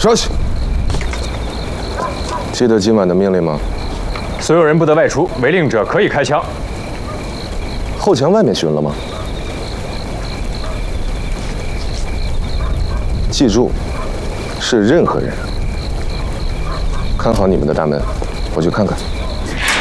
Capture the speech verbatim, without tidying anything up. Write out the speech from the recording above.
稍息。记得今晚的命令吗？ 所有人不得外出，违令者可以开枪。 后墙外面巡了吗？记住，是任何人。看好你们的大门，我去看看。